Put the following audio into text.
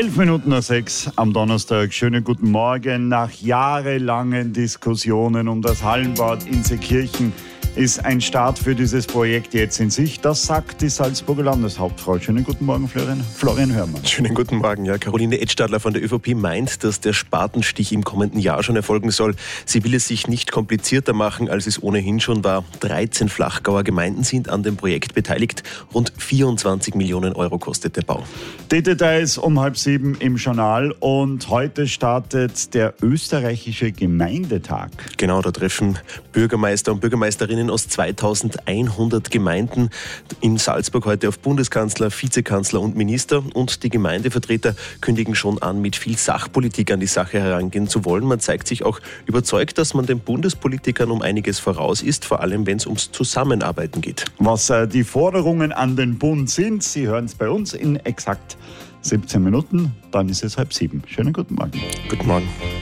6:11 am Donnerstag. Schönen guten Morgen. Nach jahrelangen Diskussionen um das Hallenbad Insekirchen ist ein Start für dieses Projekt jetzt in Sicht. Das sagt die Salzburger Landeshauptfrau. Schönen guten Morgen, Florian Hörmann. Schönen guten Morgen. Ja, Caroline Edstadler von der ÖVP meint, dass der Spatenstich im kommenden Jahr schon erfolgen soll. Sie will es sich nicht komplizierter machen, als es ohnehin schon war. 13 Flachgauer Gemeinden sind an dem Projekt beteiligt. Rund 24 Millionen Euro kostet der Bau. Die Details um 6:30 im Journal. Und heute startet der österreichische Gemeindetag. Genau, da treffen Bürgermeister und Bürgermeisterinnen aus 2100 Gemeinden in Salzburg heute auf Bundeskanzler, Vizekanzler und Minister. Und die Gemeindevertreter kündigen schon an, mit viel Sachpolitik an die Sache herangehen zu wollen. Man zeigt sich auch überzeugt, dass man den Bundespolitikern um einiges voraus ist, vor allem wenn es ums Zusammenarbeiten geht. Was die Forderungen an den Bund sind, Sie hören es bei uns in exakt 17 Minuten. Dann ist es 6:30. Schönen guten Morgen. Guten Morgen.